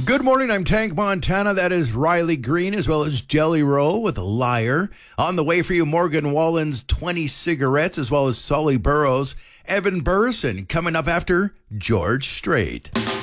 Good morning, I'm Tank Montana. That is Riley Green, as well as Jelly Roll with Liar. On the way for you, Morgan Wallen's 20 Cigarettes, as well as Solly Burrows. Evan Burson coming up after George Strait.